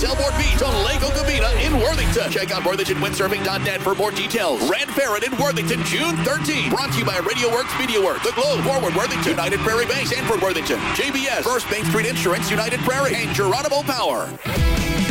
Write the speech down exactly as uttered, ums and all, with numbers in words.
Sailboard Beach to Lake Okabena in Worthington. Check out worthington windsurfing dot net for more details. Red Ferret in Worthington, June thirteenth. Brought to you by Radio Works Media Works, The Globe, Forward Worthington, United Prairie Bank, Sanford Worthington, J B S, First Main Street Insurance, United Prairie, and Geronimo Power.